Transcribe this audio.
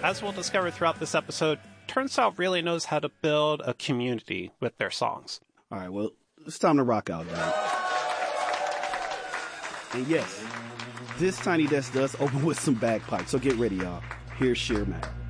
As we'll discover throughout this episode, Turnstile really knows how to build a community with their songs. All right, well, it's time to rock out, Dad. And yes, this Tiny Desk does open with some bagpipes, so get ready, y'all. Here's Sheer Mac.